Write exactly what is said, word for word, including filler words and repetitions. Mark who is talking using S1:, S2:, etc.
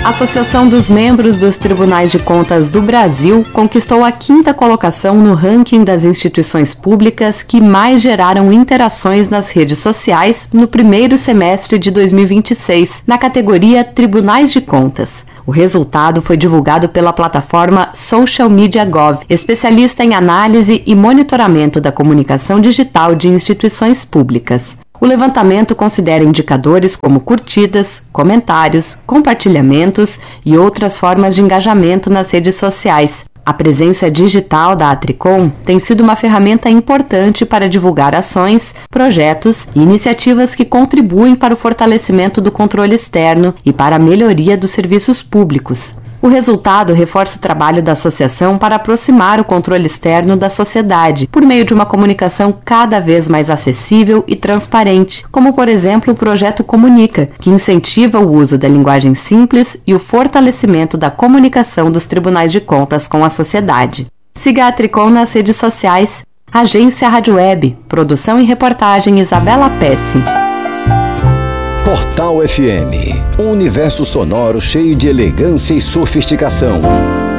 S1: A Associação dos Membros dos Tribunais de Contas do Brasil conquistou a quinta colocação no ranking das instituições públicas que mais geraram interações nas redes sociais no primeiro semestre de dois mil e vinte e seis, na categoria Tribunais de Contas. O resultado foi divulgado pela plataforma Social Media Gov, especialista em análise e monitoramento da comunicação digital de instituições públicas. O levantamento considera indicadores como curtidas, comentários, compartilhamentos e outras formas de engajamento nas redes sociais. A presença digital da Atricom tem sido uma ferramenta importante para divulgar ações, projetos e iniciativas que contribuem para o fortalecimento do controle externo e para a melhoria dos serviços públicos. O resultado reforça o trabalho da associação para aproximar o controle externo da sociedade, por meio de uma comunicação cada vez mais acessível e transparente, como, por exemplo, o projeto Comunica, que incentiva o uso da linguagem simples e o fortalecimento da comunicação dos tribunais de contas com a sociedade. Siga a Atricom nas redes sociais. Agência Rádio Web, produção e reportagem Isabela Pesce.
S2: Portal F M, um universo sonoro cheio de elegância e sofisticação.